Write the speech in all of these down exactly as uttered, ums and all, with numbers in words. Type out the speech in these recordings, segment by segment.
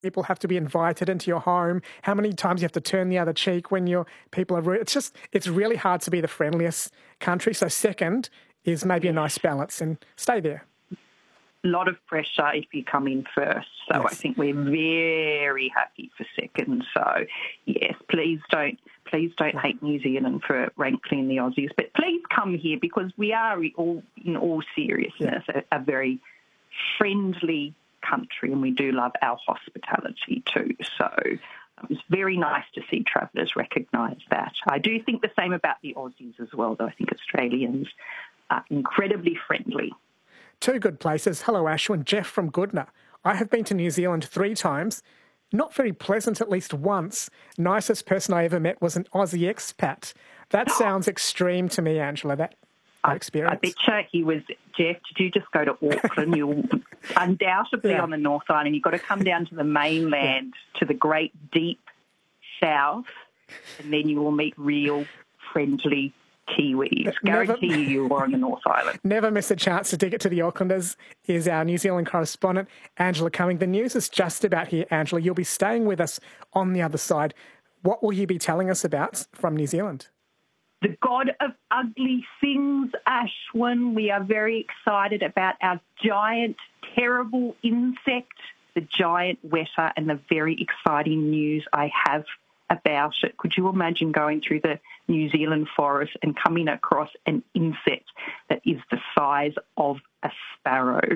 people have to be invited into your home, how many times you have to turn the other cheek when your people are rude. It's just, it's really hard to be the friendliest country. So second is maybe a nice balance and stay there. A lot of pressure if you come in first. So Yes. I think we're very happy for second. So yes, please don't please don't hate New Zealand for rankling the Aussies, but please come here because we are all, in all seriousness, Yeah. a, a very friendly country, and we do love our hospitality too. So um, it's very nice to see travellers recognise that. I do think the same about the Aussies as well, though. I think Australians are incredibly friendly. Two good places. Hello, Ashwin. Jeff from Goodna. I have been to New Zealand three times. Not very pleasant at least once. Nicest person I ever met was an Aussie expat. That sounds extreme to me, Angela, that, that experience. I bet you he was, Jeff, did you just go to Auckland? You'll undoubtedly Yeah. on the North Island. You've got to come down to the mainland, yeah. to the great deep south, and then you will meet real friendly Kiwis. Guarantee you you are on the North Island. Never miss a chance to dig it to the Aucklanders. Is our New Zealand correspondent, Angela Cumming. The news is just about here, Angela. You'll be staying with us on the other side. What will you be telling us about from New Zealand? The god of ugly things, Ashwin. We are very excited about our giant, terrible insect, the giant weta, and the very exciting news I have about it. Could you imagine going through the New Zealand forest and coming across an insect that is the size of a sparrow?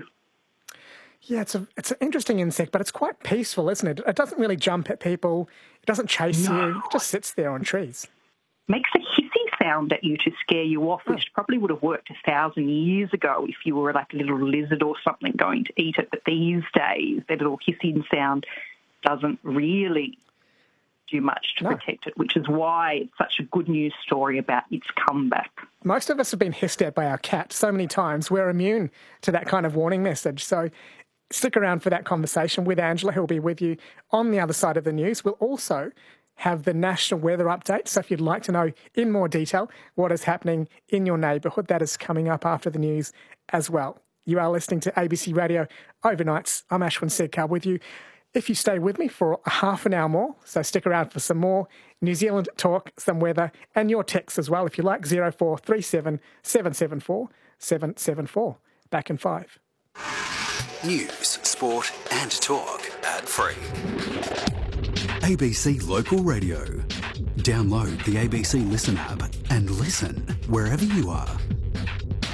Yeah, it's a it's an interesting insect, but it's quite peaceful, isn't it? It doesn't really jump at people. It doesn't chase No. you. It just sits there on trees. Makes a hissy sound at you to scare you off, which probably would have worked a thousand years ago if you were like a little lizard or something going to eat it. But these days, that little hissing sound doesn't really do much to No. protect it, which is why it's such a good news story about its comeback. Most of us have been hissed at by our cat so many times. We're immune to that kind of warning message. So stick around for that conversation with Angela, who'll be with you on the other side of the news. We'll also have the national weather update. So if you'd like to know in more detail what is happening in your neighbourhood, that is coming up after the news as well. You are listening to A B C Radio Overnights. I'm Ashwin Sedkar with you. If you stay with me for a half an hour more, so stick around for some more New Zealand talk, some weather, and your texts as well, if you like, zero four three seven, seven seven four, seven seven four. Back in five. News, sport and talk ad-free. A B C Local Radio. Download the A B C Listen app and listen wherever you are.